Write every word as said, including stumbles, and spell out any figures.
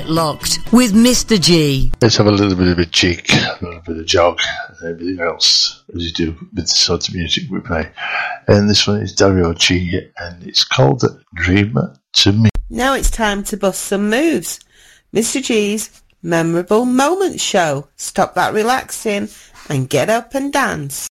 Get Locked with Mister G. Let's have a little bit of a jig, a little bit of jog, and everything else, as you do with the sort of music we play. And this one is Dario G, and it's called Dream to Me. Now it's time to bust some moves. Mister G's Memorable Moments Show. Stop that relaxing and get up and dance.